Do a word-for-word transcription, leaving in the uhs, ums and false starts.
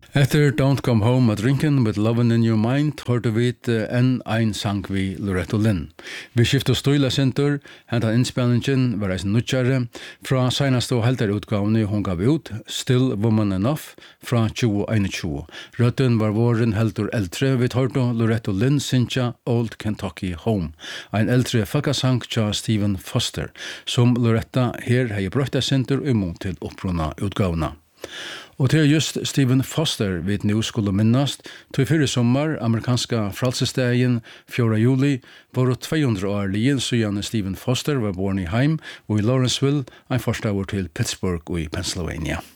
Efter Don't Come Home a Drinkin' with Lovin' in Your Mind hørte vi uh, enn ein sang vi Loretta Lynn. Vi skiftet støyla sentur, hentan innspillingen var eisen nutjare, fra senast og heldare utgavni hon gav ut, Still Woman Enough, fra tjúgu einogtjúgu. Røtten var våren heldur eldre, vi hørte Loretta Lynn synsja Old Kentucky Home, ein eldre folkesang tja Stephen Foster, som Loretta her hei brøtta sentur imot til oppruna utgavna. Og til just Stephen Foster vid nu skulle minnast, til fyrir sommar, amerikanska fralsesdagen fjorda juli, var det tvehundra år lien siden Stephen Foster var born i heim og i Lawrenceville, ein forstaver til Pittsburgh og i Pennsylvania.